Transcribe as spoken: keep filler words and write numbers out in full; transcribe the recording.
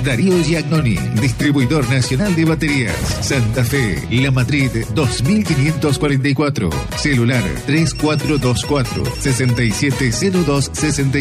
Darío Giagnoni, distribuidor nacional de baterías. Santa Fe, La Madrid dos mil quinientos cuarenta y cuatro. Celular tres cuatro dos cuatro, seis siete cero dos seis siete.